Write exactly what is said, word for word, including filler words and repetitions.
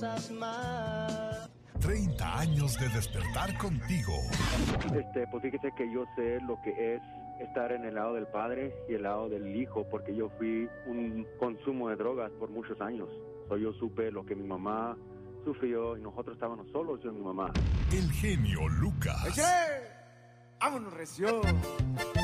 treinta años de despertar contigo. Este, pues fíjese que yo sé lo que es estar en el lado del padre y el lado del hijo, porque yo fui un consumo de drogas por muchos años. So, yo supe lo que mi mamá sufrió y nosotros estábamos solos, yo y mi mamá. El genio Lucas. ¡Eche! ¡Vámonos, recio!